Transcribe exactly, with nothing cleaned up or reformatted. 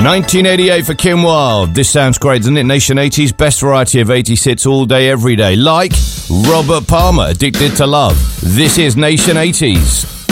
nineteen eighty-eight for Kim Wilde. This sounds great, doesn't it? Nation eighties, best variety of eighties hits all day, every day. Like Robert Palmer, Addicted to Love. This is Nation eighties.